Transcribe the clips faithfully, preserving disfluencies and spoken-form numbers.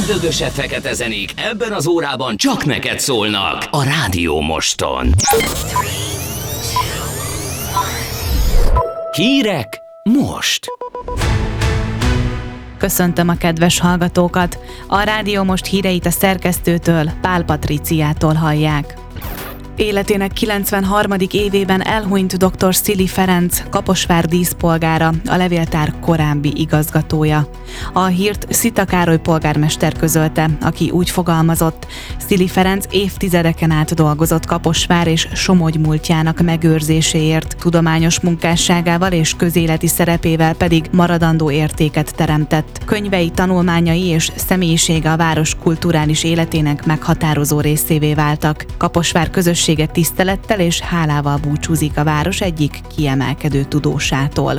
ördögösebb fekete zenék ebben az órában csak neked szólnak a Rádió Moston. Hírek most! Köszöntöm a kedves hallgatókat! A Rádió Most híreit a szerkesztőtől, Pál Patriciától hallják. Életének kilencvenharmadik évében elhunyt dr. Szili Ferenc, Kaposvár díszpolgára, a levéltár korábbi igazgatója. A hírt Szita Károly polgármester közölte, aki úgy fogalmazott: Szili Ferenc évtizedeken át dolgozott Kaposvár és Somogy múltjának megőrzéséért, tudományos munkásságával és közéleti szerepével pedig maradandó értéket teremtett. Könyvei, tanulmányai és személyisége a város kulturális életének meghatározó részévé váltak. Kaposvár közössége tisztelettel és hálával búcsúzik a város egyik kiemelkedő tudósától.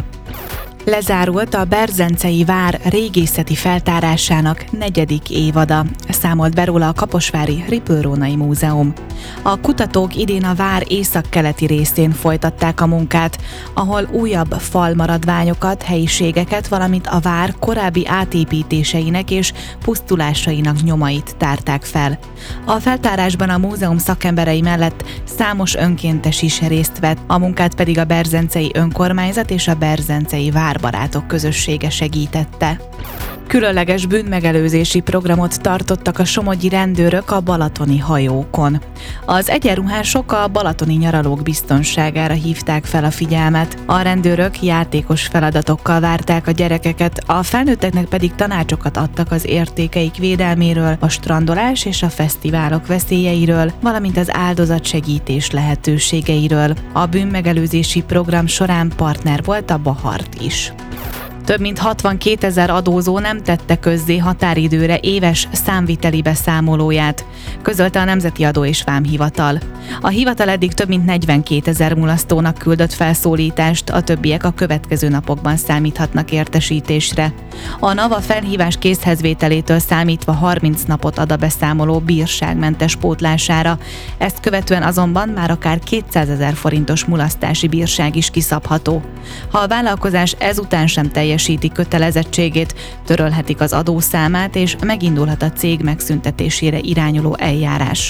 Lezárult a Berzencei vár régészeti feltárásának negyedik évada, számolt be róla a kaposvári Ripple-Rónai Múzeum. A kutatók idén a vár északkeleti részén folytatták a munkát, ahol újabb falmaradványokat, helyiségeket, valamint a vár korábbi átépítéseinek és pusztulásainak nyomait tárták fel. A feltárásban a múzeum szakemberei mellett számos önkéntes is részt vett, a munkát pedig a berzencei önkormányzat és a berzencei várbarátok közössége segítette. Különleges bűnmegelőzési programot tartottak a somogyi rendőrök a balatoni hajókon. Az egyenruhások a balatoni nyaralók biztonságára hívták fel a figyelmet. A rendőrök játékos feladatokkal várták a gyerekeket, a felnőtteknek pedig tanácsokat adtak az értékeik védelméről, a strandolás és a fesztiválok veszélyeiről, valamint az áldozatsegítés lehetőségeiről. A bűnmegelőzési program során partner volt a Bahart is. Több mint hatvankétezer adózó nem tette közzé határidőre éves számviteli beszámolóját, közölte a Nemzeti Adó és Vámhivatal. A hivatal eddig több mint negyvenkétezer mulasztónak küldött felszólítást, a többiek a következő napokban számíthatnak értesítésre. A NAVA felhívás készhezvételétől számítva harminc napot ad a beszámoló bírságmentes pótlására, ezt követően azonban már akár kétszázezer forintos mulasztási bírság is kiszabható. Ha a vállalkozás ezután sem teljesíti kötelezettségét, törölhetik az adószámát, és megindulhat a cég megszüntetésére irányuló eljárás.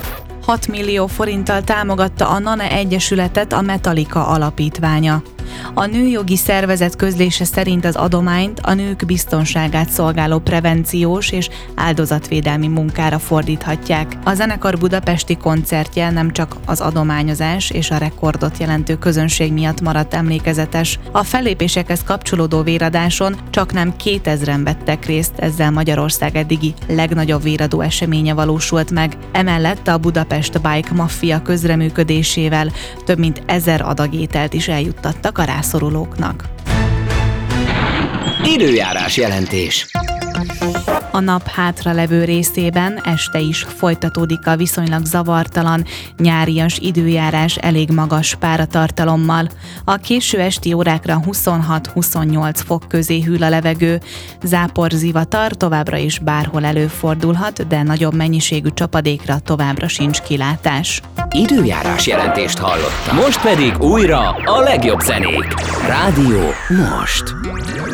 hat millió forinttal támogatta a NANE Egyesületet a Metallica alapítványa. A nőjogi szervezet közlése szerint az adományt a nők biztonságát szolgáló prevenciós és áldozatvédelmi munkára fordíthatják. A zenekar budapesti koncertje nem csak az adományozás és a rekordot jelentő közönség miatt maradt emlékezetes. A fellépésekhez kapcsolódó véradáson csaknem kétezren vettek részt, ezzel Magyarország eddigi legnagyobb véradó eseménye valósult meg. Emellett a Budapest Bike Mafia közreműködésével több mint ezer adag ételt is eljuttattak a rászorulóknak. Időjárás jelentés. A nap hátralevő részében este is folytatódik a viszonylag zavartalan, nyárias időjárás elég magas páratartalommal. A késő esti órákra huszonhat-huszonnyolc fok közé hűl a levegő, záporzivatar továbbra is bárhol előfordulhat, de nagyobb mennyiségű csapadékra továbbra sincs kilátás. Időjárás jelentést hallottam. Most pedig újra a legjobb zenék. Rádió Most.